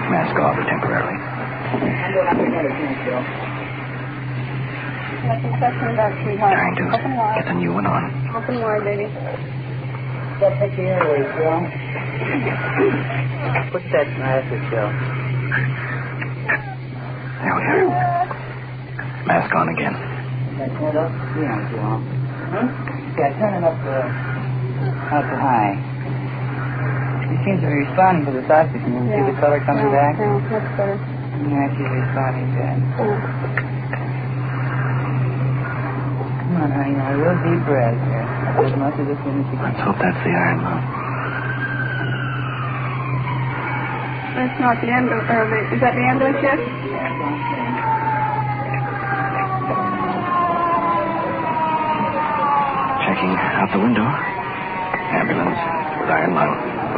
Mask off temporarily. I'm going up another chance, Bill. Trying to get the new one on. Open wide, baby. Step at the airways, Bill. Put that mask, Bill. There we are. Mask on again. Turn it up. Yeah, Bill. Yeah, turn it up to high. He seems to be responding to this oxygen. You see the color coming back? Yeah, that's better. Yeah, she's responding good. Come on, honey, now a real deep breath here. As much of this in as you can. Let's hope that's the iron lung. That's not the ambulance. Is that the ambulance yet? Checking out the window. Ambulance with iron lung.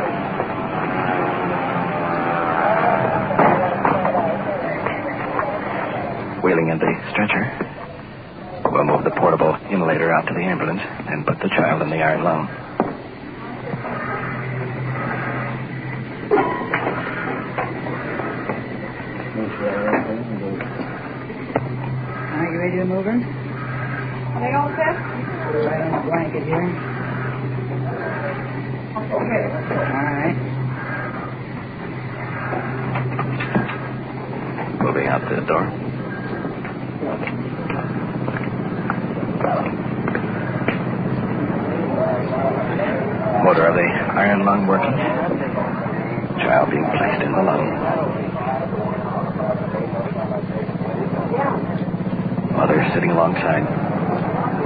Wheeling in the stretcher. We'll move the portable inhalator out to the ambulance and put the child in the iron lung. Are you ready to move her? Are they all set? Put her right on the blanket here. Okay. All right. Moving out the door. Motor of the iron lung working. Child being placed in the lung. Mother sitting alongside.